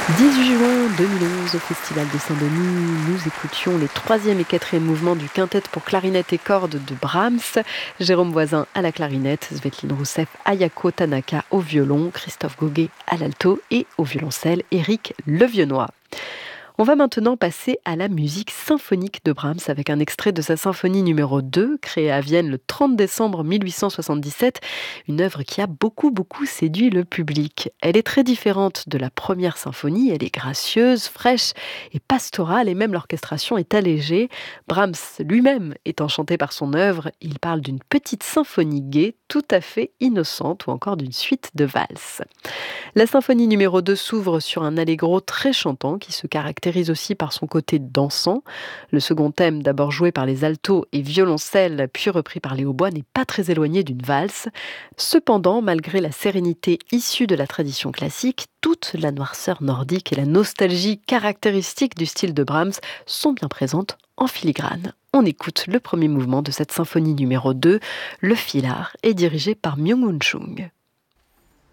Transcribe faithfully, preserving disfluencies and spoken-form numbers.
dix-huit juin deux mille onze, au Festival de Saint-Denis, nous écoutions les troisième et quatrième mouvements du quintet pour clarinette et cordes de Brahms. Jérôme Voisin à la clarinette, Svetlin Rousseff, Ayako Tanaka au violon, Christophe Goguet à l'alto et au violoncelle, Éric Levionnois. On va maintenant passer à la musique symphonique de Brahms avec un extrait de sa symphonie numéro deux, créée à Vienne le trente décembre mille huit cent soixante-dix-sept, une œuvre qui a beaucoup beaucoup séduit le public. Elle est très différente de la première symphonie, elle est gracieuse, fraîche et pastorale, et même l'orchestration est allégée. Brahms lui-même est enchanté par son œuvre, il parle d'une petite symphonie gaie, tout à fait innocente, ou encore d'une suite de valses. La symphonie numéro deux s'ouvre sur un allegro très chantant qui se caractérise aussi par son côté dansant. Le second thème, d'abord joué par les altos et violoncelles, puis repris par les hautbois, n'est pas très éloigné d'une valse. Cependant, malgré la sérénité issue de la tradition classique, toute la noirceur nordique et la nostalgie caractéristique du style de Brahms sont bien présentes en filigrane. On écoute le premier mouvement de cette symphonie numéro deux. Le filard est dirigé par Myung-Whun Chung.